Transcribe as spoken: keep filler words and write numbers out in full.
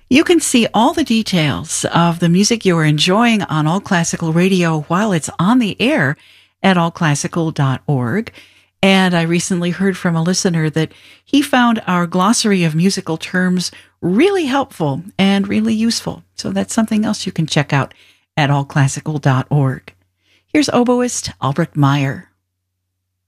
You can see all the details of the music you are enjoying on All Classical Radio while it's on the air at all classical dot org. And I recently heard from a listener that he found our glossary of musical terms really helpful and really useful. So that's something else you can check out at all classical dot org. Here's oboist Albrecht Meyer.